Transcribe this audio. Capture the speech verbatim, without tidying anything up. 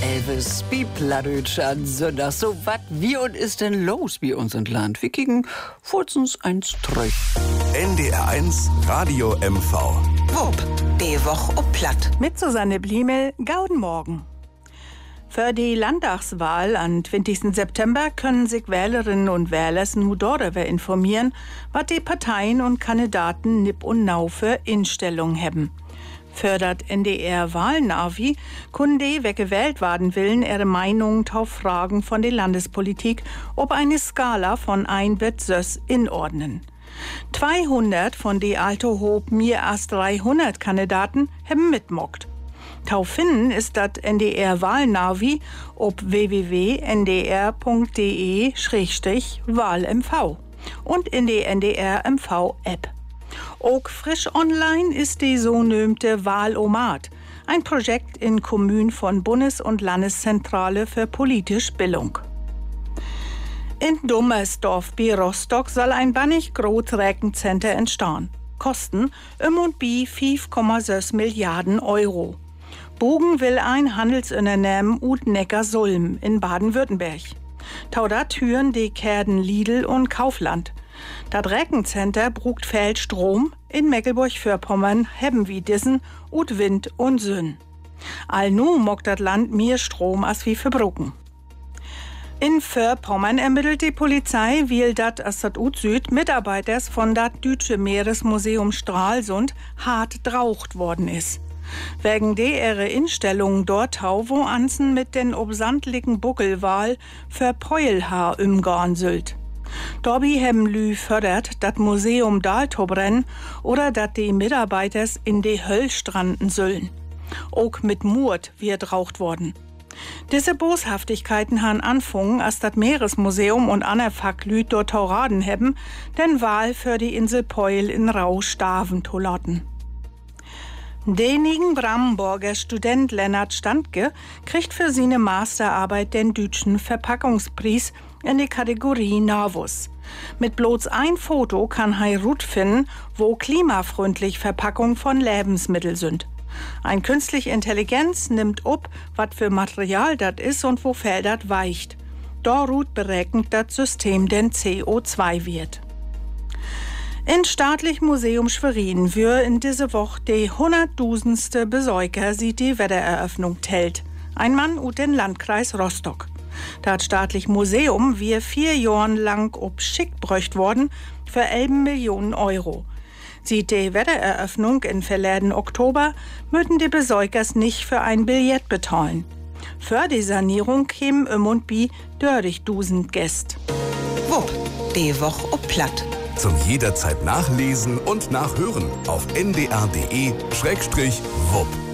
Elvis, wie Plattdeutsch an Sonntag. So, wat, wie und ist denn los bei uns im Land? Wir kriegen furzens ein Streich. N D R eins Radio M V. Wupp, die Woche ob Platt. Mit Susanne Bliemel, gauden Morgen. Für die Landtagswahl am zwanzigsten September können sich Wählerinnen und Wähler nur darüber informieren, was die Parteien und Kandidaten nipp und nau für Instellungen haben. Für das N D R-Wahlnavi können die, wer gewählt werden willen, ihre Meinungen auf Fragen von der Landespolitik ob eine Skala von ein bis sechs inordnen. zweihundert von die alte Hob mehr als dreihundert Kandidaten haben mitmockt. Tau finden ist das N D R-Wahlnavi ob w w w punkt n d r punkt d e slash wahl m v und in die N D R M V-App. Auch frisch online ist die so nömte Wahlomat, ein Projekt in Kommunen von Bundes- und Landeszentrale für politische Bildung. In Dummersdorf bei Rostock soll ein bannig groß Rechencenter entstehen. Kosten um und bi fünf Komma sechs Milliarden Euro. Bogen will ein Handelsunternehmen ut Neckarsulm in Baden-Württemberg. Tauda türen die Kerden Lidl und Kaufland. Das Rechencenter brugt fehlt Strom, in Mecklenburg-Vorpommern haben wie diesen ut Wind und Sönn. All nu mockt das Land mehr Strom als wie verbrucken. In Vorpommern ermittelt die Polizei, wie dat as dat ut Süd Mitarbeiters von dat Dütsche Meeresmuseum Stralsund hart draucht worden ist. Wegen der ihre Instellungen dort hau, wo Ansen mit den obsandlichen Buckelwal für Peulhaar umgehen süllt. Dobby hem lü fördert, dat Museum Daltobrenn oder dat die Mitarbeiters in die Höll stranden süllen. Auch mit Mord wird raucht worden. Diese Boshaftigkeiten han anfangen, als dat Meeresmuseum und aner Facklüt dort Tauraden hebben, den Wahl für die Insel Peul in Rau staven tolaten. Denigen Brandenburger Student Lennart Standke kriegt für seine Masterarbeit den deutschen Verpackungspreis in die Kategorie Navus. Mit bloß ein Foto kann er Rut finden, wo klimafreundlich Verpackung von Lebensmitteln sind. Ein künstliche Intelligenz nimmt ob, was für Material das ist und wo Fell das weicht. Dorut berechnet das System den C O zwei Wert. In Staatlich Museum Schwerin wird in dieser Woche die hunderttausendste Besucher sieht die Wettereröffnung tellt. Ein Mann ut den Landkreis Rostock. Das Staatlich Museum wir vier Jahren lang ob schick bröcht worden für elf Millionen Euro. Sieht die Wettereröffnung in verleden Oktober, müssen die Besuchers nicht für ein Billett bezahlen. Für die Sanierung kämen um und bi dörrigtausend Gäste. Wupp, die Woche ob Platt. Zum jederzeit nachlesen und nachhören auf n d r punkt d e slash wupp.